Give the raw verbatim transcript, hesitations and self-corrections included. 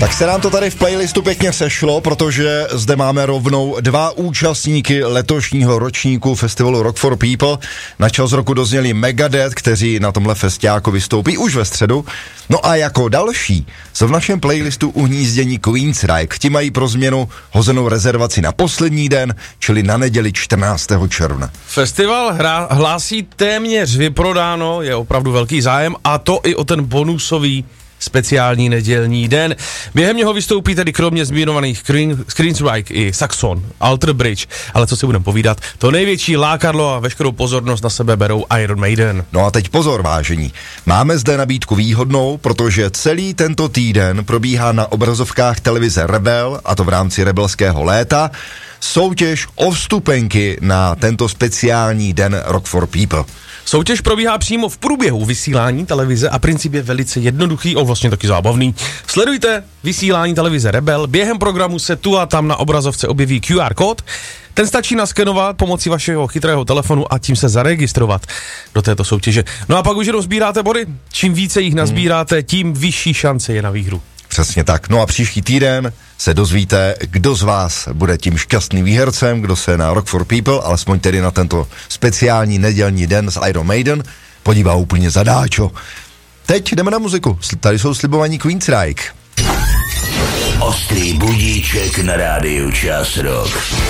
Tak se nám to tady v playlistu pěkně sešlo, protože zde máme rovnou dva účastníky letošního ročníku festivalu Rock for People. Na čas roku dozněli Megadeth, kteří na tomhle festiáku vystoupí už ve středu. No a jako další jsou v našem playlistu uhnízdění Queensryche. Ti mají pro změnu hozenou rezervaci na poslední den, čili na neděli čtrnáctého června. Festival hra, hlásí téměř vyprodáno, je opravdu velký zájem, a to i o ten bonusový speciální nedělní den. Během něho vystoupí tedy kromě zmínovaných Queensryche i Saxon, Alter Bridge, ale co si budeme povídat, to největší lákadlo a veškerou pozornost na sebe berou Iron Maiden. No a teď pozor, vážení. Máme zde nabídku výhodnou, protože celý tento týden probíhá na obrazovkách televize Rebel, a to v rámci rebelského léta, soutěž o vstupenky na tento speciální den Rock for People. Soutěž probíhá přímo v průběhu vysílání televize a princip je velice jednoduchý a vlastně taky zábavný. Sledujte vysílání televize Rebel, během programu se tu a tam na obrazovce objeví Q R kód, ten stačí naskenovat pomocí vašeho chytrého telefonu a tím se zaregistrovat do této soutěže. No a pak už jenom sbíráte body, čím více jich nazbíráte, tím vyšší šance je na výhru. Přesně tak. No a příští týden se dozvíte, kdo z vás bude tím šťastným výhercem, kdo se na Rock for People, alespoň tedy na tento speciální nedělní den s Iron Maiden, podívá úplně zadáčo. Teď jdeme na muziku. Tady jsou slibovaní Queensryche. Ostrý budíček na rádiu Čas Rock.